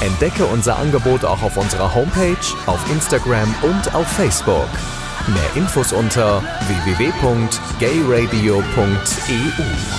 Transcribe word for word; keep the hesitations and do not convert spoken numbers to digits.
Entdecke unser Angebot auch auf unserer Homepage, auf Instagram und auf Facebook. Mehr Infos unter w w w punkt gay radio punkt e u.